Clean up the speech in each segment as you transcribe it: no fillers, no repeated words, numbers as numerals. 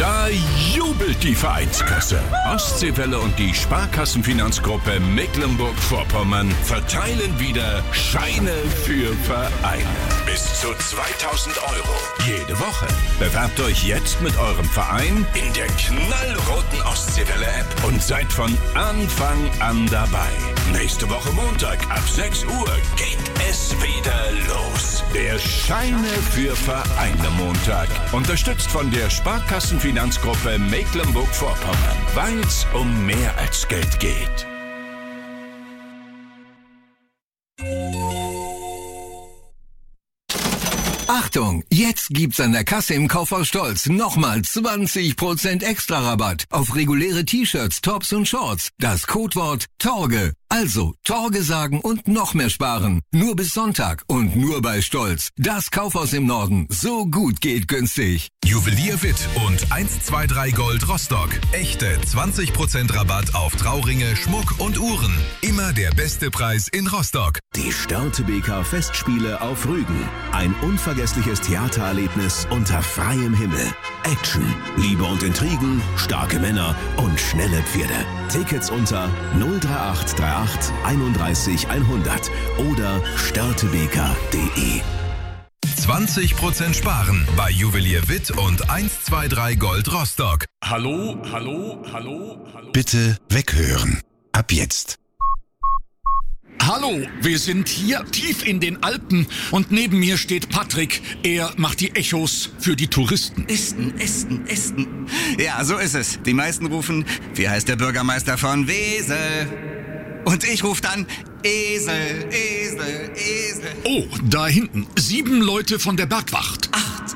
Da jubelt die Vereinskasse. Ostseewelle und die Sparkassenfinanzgruppe Mecklenburg-Vorpommern verteilen wieder Scheine für Vereine. Bis zu 2.000 € jede Woche. Bewerbt euch jetzt mit eurem Verein in der knallroten Ostseewelle-App und seid von Anfang an dabei. Nächste Woche Montag ab 6 Uhr geht es wieder los. Der Scheine für Vereine Montag. Unterstützt von der Sparkassenfinanzgruppe Mecklenburg-Vorpommern. Weil's um mehr als Geld geht. Achtung, jetzt gibt's an der Kasse im Kaufhaus Stolz nochmal 20% extra Rabatt auf reguläre T-Shirts, Tops und Shorts. Das Codewort Torge. Also Torge sagen und noch mehr sparen. Nur bis Sonntag und nur bei Stolz. Das Kaufhaus im Norden. So gut geht günstig. Juwelier Witt und 123 Gold Rostock. Echte 20% Rabatt auf Trauringe, Schmuck und Uhren. Immer der beste Preis in Rostock. Die Störtebeker Festspiele auf Rügen. Ein unvergessliches Theatererlebnis unter freiem Himmel. Action, Liebe und Intrigen, starke Männer und schnelle Pferde. Tickets unter 03838 31 100 oder störtebeker.de. 20% sparen bei Juwelier Witt und 123 Gold Rostock. Hallo. Bitte weghören. Ab jetzt. Hallo, wir sind hier tief in den Alpen und neben mir steht Patrick. Er macht die Echos für die Touristen. Esten. Ja, so ist es. Die meisten rufen, wie heißt der Bürgermeister von Wesel? Und ich rufe dann, Esel. Oh, da hinten, 7 Leute von der Bergwacht. 8.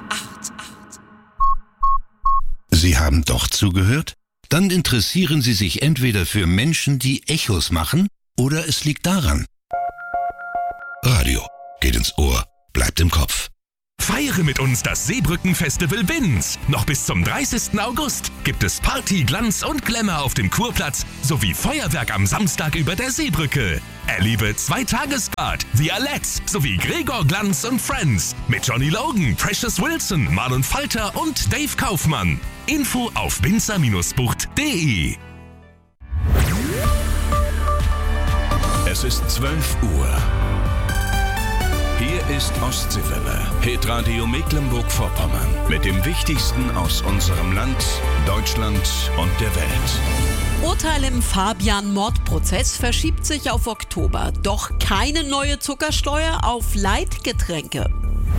Sie haben doch zugehört? Dann interessieren Sie sich entweder für Menschen, die Echos machen, oder es liegt daran. Radio geht ins Ohr, bleibt im Kopf. Feiere mit uns das Seebrücken-Festival Binz. Noch bis zum 30. August gibt es Party, Glanz und Glamour auf dem Kurplatz sowie Feuerwerk am Samstag über der Seebrücke. Erlebe 2 Tagesbad, The Alettes sowie Gregor Glanz und Friends mit Johnny Logan, Precious Wilson, Marlon Falter und Dave Kaufmann. Info auf binzer-bucht.de. Es ist 12 Uhr. Hier ist Ostseewelle, Hitradio Mecklenburg-Vorpommern. Mit dem Wichtigsten aus unserem Land, Deutschland und der Welt. Urteil im Fabian-Mordprozess verschiebt sich auf Oktober. Doch keine neue Zuckersteuer auf Leitgetränke.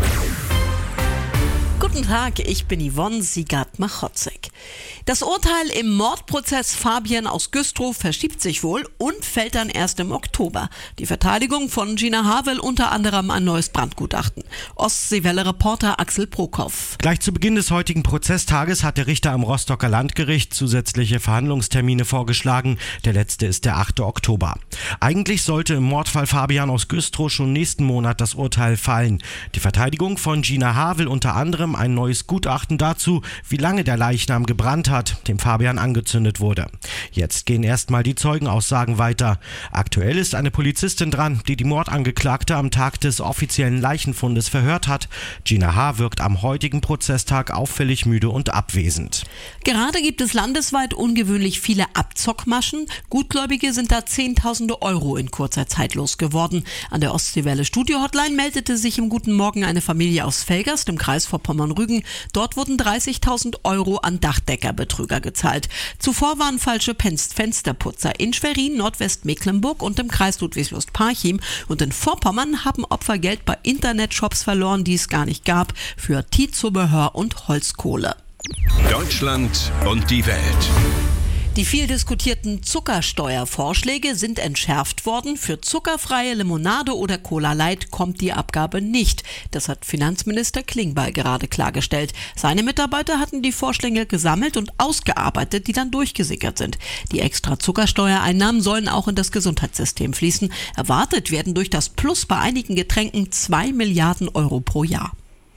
Guten Tag, ich bin Yvonne Siegert-Machotzek. Das Urteil im Mordprozess Fabian aus Güstrow verschiebt sich wohl und fällt dann erst im Oktober. Die Verteidigung von Gina H. will unter anderem ein neues Brandgutachten. Ostseewelle-Reporter Axel Prokopf. Gleich zu Beginn des heutigen Prozesstages hat der Richter am Rostocker Landgericht zusätzliche Verhandlungstermine vorgeschlagen. Der letzte ist der 8. Oktober. Eigentlich sollte im Mordfall Fabian aus Güstrow schon nächsten Monat das Urteil fallen. Die Verteidigung von Gina H. will unter anderem ein neues Gutachten dazu, wie lange der Leichnam gebrannt hat, dem Fabian angezündet wurde. Jetzt gehen erstmal die Zeugenaussagen weiter. Aktuell ist eine Polizistin dran, die die Mordangeklagte am Tag des offiziellen Leichenfundes verhört hat. Gina H. wirkt am heutigen Prozesstag auffällig müde und abwesend. Gerade gibt es landesweit ungewöhnlich viele Abzockmaschen. Gutgläubige sind da Zehntausende Euro in kurzer Zeit losgeworden. An der Ostseewelle Studio-Hotline meldete sich im Guten Morgen eine Familie aus Velgast im Kreis Vorpommern-Rügen. Dort wurden 30.000 Euro an Dachdeckerbetrüger gezahlt. Zuvor waren falsche Fensterputzer in Schwerin, Nordwestmecklenburg und im Kreis Ludwigslust-Parchim. Und in Vorpommern haben Opfer Geld bei Internetshops verloren, die es gar nicht gab, für Teezubehör und Holzkohle. Deutschland und die Welt. Die viel diskutierten Zuckersteuervorschläge sind entschärft worden. Für zuckerfreie Limonade oder Cola Light kommt die Abgabe nicht. Das hat Finanzminister Klingbeil gerade klargestellt. Seine Mitarbeiter hatten die Vorschläge gesammelt und ausgearbeitet, die dann durchgesickert sind. Die extra Zuckersteuereinnahmen sollen auch in das Gesundheitssystem fließen. Erwartet werden durch das Plus bei einigen Getränken 2 Milliarden Euro pro Jahr.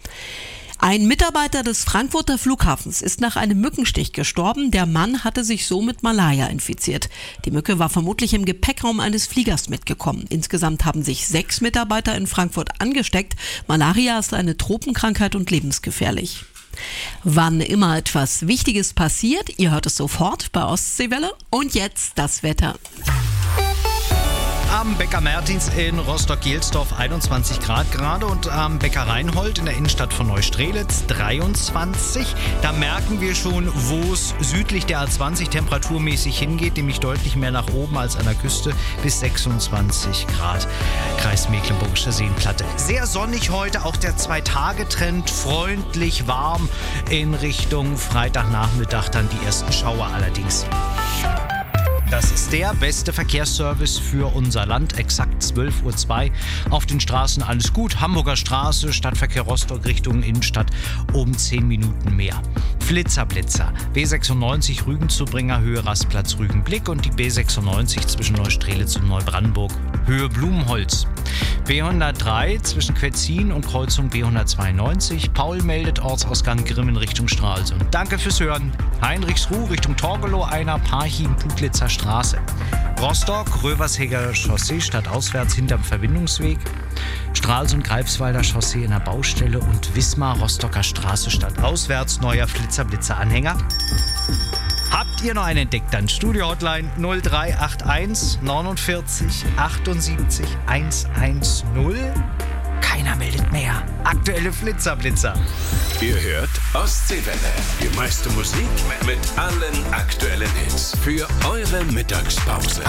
Ein Mitarbeiter des Frankfurter Flughafens ist nach einem Mückenstich gestorben. Der Mann hatte sich so mit Malaria infiziert. Die Mücke war vermutlich im Gepäckraum eines Fliegers mitgekommen. Insgesamt haben sich 6 Mitarbeiter in Frankfurt angesteckt. Malaria ist eine Tropenkrankheit und lebensgefährlich. Wann immer etwas Wichtiges passiert, ihr hört es sofort bei Ostseewelle. Und jetzt das Wetter. Am Bäcker Mertins in Rostock-Gelsdorf 21 Grad gerade und am Bäcker Reinhold in der Innenstadt von Neustrelitz 23. Da merken wir schon, wo es südlich der A20 temperaturmäßig hingeht, nämlich deutlich mehr nach oben als an der Küste, bis 26 Grad. Kreis Mecklenburgische Seenplatte. Sehr sonnig heute, auch der 2-Tage-Trend, freundlich warm in Richtung Freitagnachmittag, dann die ersten Schauer allerdings. Das ist der beste Verkehrsservice für unser Land, exakt 12:02 Uhr. Auf den Straßen alles gut. Hamburger Straße, Stadtverkehr Rostock Richtung Innenstadt um 10 Minuten mehr. Flitzer. B96 Rügen-Zubringer, Höhe Rastplatz Rügenblick und die B96 zwischen Neustrelitz und Neubrandenburg, Höhe Blumenholz. B103 zwischen Quetzin und Kreuzung B192. Paul meldet Ortsausgang Grimmen Richtung Stralsund. Danke fürs Hören. Heinrichsruh Richtung Torgelow, einer Parchim-Putlitzer Straße. Rostock, Röversheger Chaussee stadtauswärts hinterm Verbindungsweg. Stralsund-Greifswalder Chaussee in der Baustelle und Wismar-Rostocker Straße stadtauswärts, neuer Flitzer-Blitzer-Anhänger. Habt ihr noch einen entdeckt? Dann Studio-Hotline 0381 49 78 110. Keiner meldet mehr. Aktuelle Flitzer. Ihr hört Ostseewelle. Die meiste Musik mit allen aktuellen Hits. Für eure Mittagspause.